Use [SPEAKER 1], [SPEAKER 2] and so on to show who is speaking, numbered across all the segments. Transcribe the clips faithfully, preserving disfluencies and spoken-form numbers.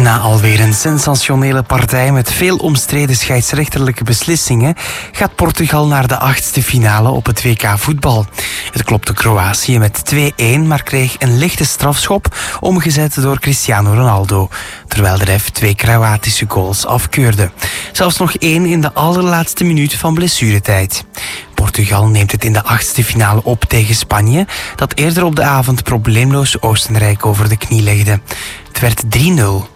[SPEAKER 1] Na alweer een sensationele partij met veel omstreden scheidsrechterlijke beslissingen gaat Portugal naar de achtste finale op het W K voetbal. Het klopte Kroatië met twee-een, maar kreeg een lichte strafschop omgezet door Cristiano Ronaldo, terwijl de ref twee Kroatische goals afkeurde. Zelfs nog één in de allerlaatste minuut van blessuretijd. Portugal neemt het in de achtste finale op tegen Spanje, dat eerder op de avond probleemloos Oostenrijk over de knie legde. Het werd drie nul.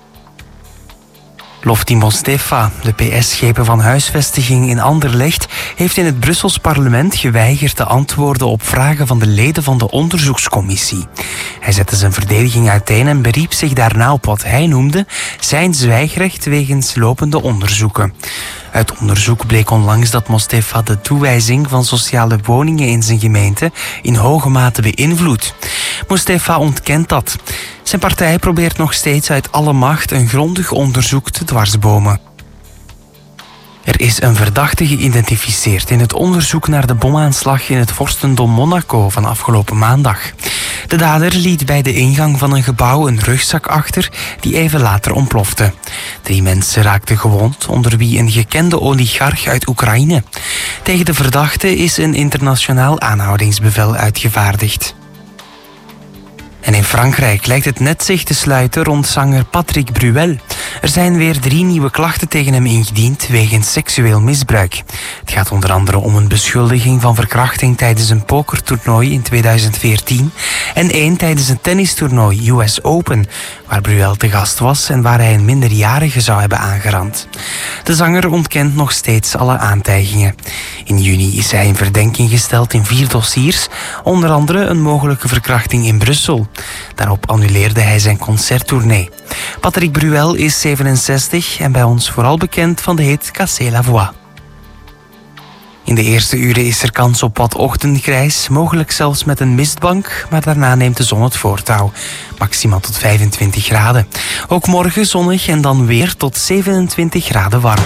[SPEAKER 1] Lofty Mostefa, de P S-schepen van huisvestiging in Anderlecht, heeft in het Brussels parlement geweigerd te antwoorden op vragen van de leden van de onderzoekscommissie. Hij zette zijn verdediging uiteen en beriep zich daarna op wat hij noemde zijn zwijgrecht wegens lopende onderzoeken. Uit onderzoek bleek onlangs dat Mostefa de toewijzing van sociale woningen in zijn gemeente in hoge mate beïnvloedt. Mostefa ontkent dat. Zijn partij probeert nog steeds uit alle macht een grondig onderzoek te dwarsbomen. Er is een verdachte geïdentificeerd in het onderzoek naar de bomaanslag in het vorstendom Monaco van afgelopen maandag. De dader liet bij de ingang van een gebouw een rugzak achter die even later ontplofte. Drie mensen raakten gewond, onder wie een gekende oligarch uit Oekraïne. Tegen de verdachte is een internationaal aanhoudingsbevel uitgevaardigd. En in Frankrijk lijkt het net zich te sluiten rond zanger Patrick Bruel. Er zijn weer drie nieuwe klachten tegen hem ingediend wegens seksueel misbruik. Het gaat onder andere om een beschuldiging van verkrachting tijdens een pokertoernooi in tweeduizend veertien en één tijdens een tennistoernooi U S Open, waar Bruel te gast was en waar hij een minderjarige zou hebben aangerand. De zanger ontkent nog steeds alle aantijgingen. In juni is hij in verdenking gesteld in vier dossiers, onder andere een mogelijke verkrachting in Brussel. Daarop annuleerde hij zijn concerttournee. Patrick Bruel is zevenenzestig en bij ons vooral bekend van de hit Cassez la Voix. In de eerste uren is er kans op wat ochtendgrijs, mogelijk zelfs met een mistbank, maar daarna neemt de zon het voortouw. Maximaal tot vijfentwintig graden. Ook morgen zonnig en dan weer tot zevenentwintig graden warm.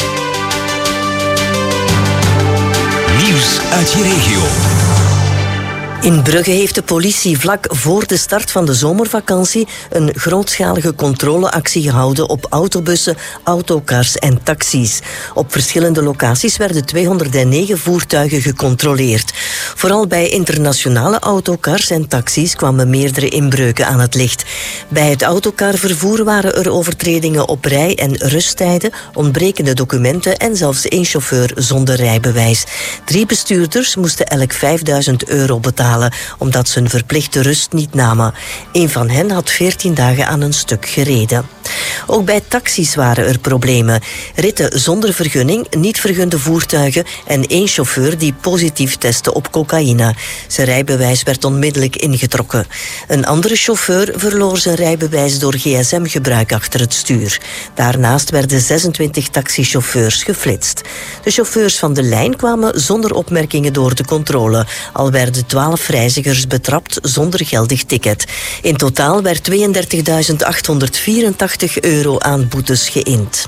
[SPEAKER 2] Nieuws uit je regio.
[SPEAKER 3] In Brugge heeft de politie vlak voor de start van de zomervakantie een grootschalige controleactie gehouden op autobussen, autocars en taxis. Op verschillende locaties werden tweehonderdnegen voertuigen gecontroleerd. Vooral bij internationale autocars en taxis kwamen meerdere inbreuken aan het licht. Bij het autocarvervoer waren er overtredingen op rij- en rusttijden, ontbrekende documenten en zelfs één chauffeur zonder rijbewijs. Drie bestuurders moesten elk vijfduizend euro betalen, omdat ze een verplichte rust niet namen. Een van hen had veertien dagen aan een stuk gereden. Ook bij taxis waren er problemen. Ritten zonder vergunning, niet vergunde voertuigen en één chauffeur die positief testte op cocaïne. Zijn rijbewijs werd onmiddellijk ingetrokken. Een andere chauffeur verloor zijn rijbewijs door G S M-gebruik achter het stuur. Daarnaast werden zesentwintig taxichauffeurs geflitst. De chauffeurs van de lijn kwamen zonder opmerkingen door de controle, al werden twaalf reizigers betrapt zonder geldig ticket. In totaal werd tweeëndertigduizend achthonderdvierentachtig euro aan boetes geïnd.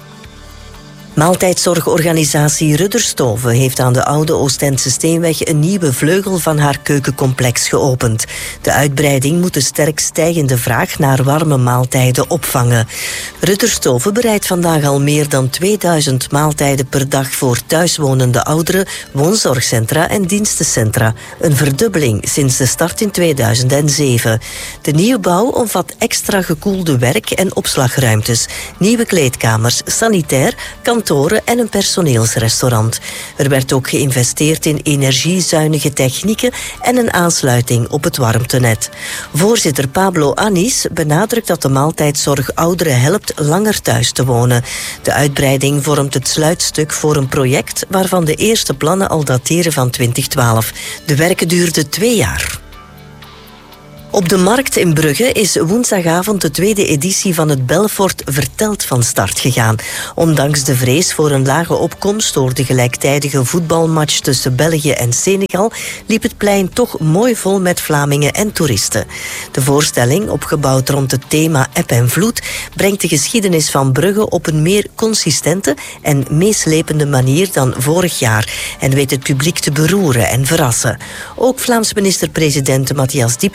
[SPEAKER 3] Maaltijdzorgorganisatie Rudderstove heeft aan de oude Oostendse Steenweg een nieuwe vleugel van haar keukencomplex geopend. De uitbreiding moet de sterk stijgende vraag naar warme maaltijden opvangen. Rudderstove bereidt vandaag al meer dan tweeduizend maaltijden per dag voor thuiswonende ouderen, woonzorgcentra en dienstencentra. Een verdubbeling sinds de start in tweeduizend zeven. De nieuwbouw omvat extra gekoelde werk- en opslagruimtes, nieuwe kleedkamers, sanitair, kantoren en een personeelsrestaurant. Er werd ook geïnvesteerd in energiezuinige technieken en een aansluiting op het warmtenet. Voorzitter Pablo Anis benadrukt dat de maaltijdzorg ouderen helpt langer thuis te wonen. De uitbreiding vormt het sluitstuk voor een project waarvan de eerste plannen al dateren van twintig twaalf. De werken duurden twee jaar. Op de markt in Brugge is woensdagavond de tweede editie van het Belfort Vertelt van start gegaan. Ondanks de vrees voor een lage opkomst door de gelijktijdige voetbalmatch tussen België en Senegal liep het plein toch mooi vol met Vlamingen en toeristen. De voorstelling, opgebouwd rond het thema eb en vloed, brengt de geschiedenis van Brugge op een meer consistente en meeslepende manier dan vorig jaar en weet het publiek te beroeren en verrassen. Ook Vlaams minister-president Matthias Diependalen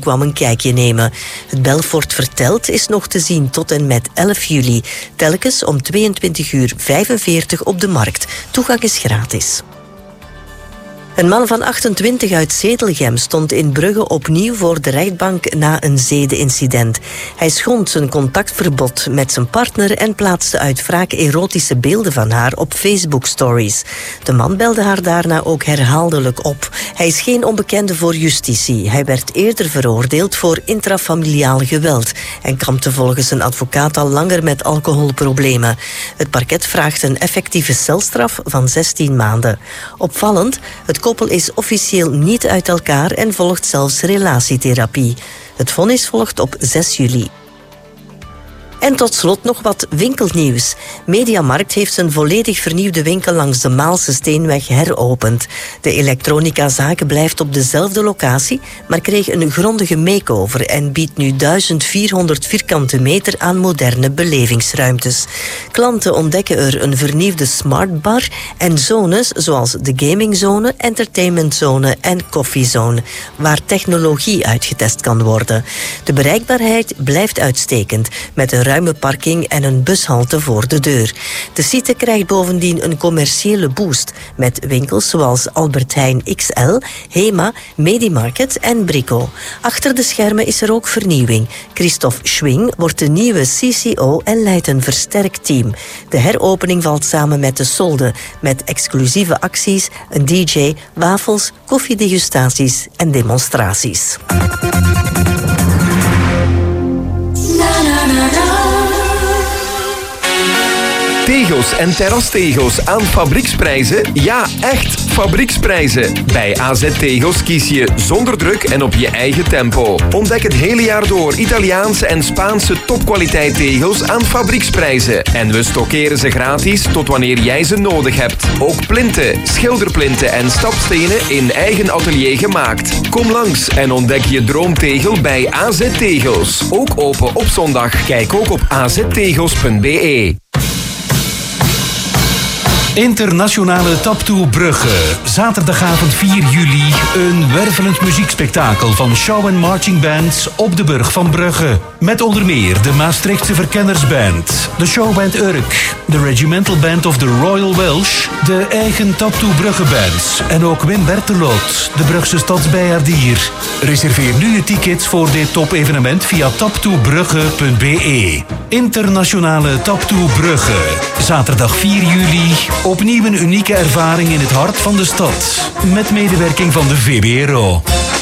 [SPEAKER 3] kwam een kijkje nemen. Het Belfort Vertelt is nog te zien tot en met elf juli. Telkens om tweeëntwintig uur vijfenveertig op de markt. Toegang is gratis. Een man van achtentwintig uit Zedelgem stond in Brugge opnieuw voor de rechtbank na een zedenincident. Hij schond zijn contactverbod met zijn partner en plaatste uit wraak erotische beelden van haar op Facebook-stories. De man belde haar daarna ook herhaaldelijk op. Hij is geen onbekende voor justitie. Hij werd eerder veroordeeld voor intrafamiliaal geweld en kampte volgens een advocaat al langer met alcoholproblemen. Het parket vraagt een effectieve celstraf van zestien maanden. Opvallend, het koppel is officieel niet uit elkaar en volgt zelfs relatietherapie. Het vonnis volgt op zes juli. En tot slot nog wat winkelnieuws. Mediamarkt heeft zijn volledig vernieuwde winkel langs de Maalse Steenweg heropend. De elektronicazaak blijft op dezelfde locatie, maar kreeg een grondige make-over en biedt nu duizend vierhonderd vierkante meter aan moderne belevingsruimtes. Klanten ontdekken er een vernieuwde smartbar en zones zoals de gamingzone, entertainmentzone en koffiezone, waar technologie uitgetest kan worden. De bereikbaarheid blijft uitstekend, met een ruime parking en een bushalte voor de deur. De site krijgt bovendien een commerciële boost met winkels zoals Albert Heijn X L, Hema, Medimarket en Brico. Achter de schermen is er ook vernieuwing. Christophe Schwing wordt de nieuwe C C O en leidt een versterkt team. De heropening valt samen met de solde, met exclusieve acties, een D J, wafels, koffiedegustaties en demonstraties.
[SPEAKER 4] Tegels en terrastegels aan fabrieksprijzen? Ja, echt fabrieksprijzen. Bij A Z Tegels kies je zonder druk en op je eigen tempo. Ontdek het hele jaar door Italiaanse en Spaanse topkwaliteit tegels aan fabrieksprijzen. En we stockeren ze gratis tot wanneer jij ze nodig hebt. Ook plinten, schilderplinten en stapstenen in eigen atelier gemaakt. Kom langs en ontdek je droomtegel bij A Z Tegels. Ook open op zondag. Kijk ook op a z tegels punt b e.
[SPEAKER 5] Internationale Taptoe Brugge. Zaterdagavond vier juli. Een wervelend muziekspektakel van show- en marching bands op de Burg van Brugge. Met onder meer de Maastrichtse Verkennersband, de showband Urk, de Regimental Band of the Royal Welsh, de eigen Taptoe Brugge bands en ook Wim Bertelot, de Brugse stadsbijaardier. Reserveer nu je tickets voor dit top-evenement via taptoe brugge punt b e. Internationale Taptoe Brugge. Zaterdag vier juli. Opnieuw een unieke ervaring in het hart van de stad. Met medewerking van de V B R O.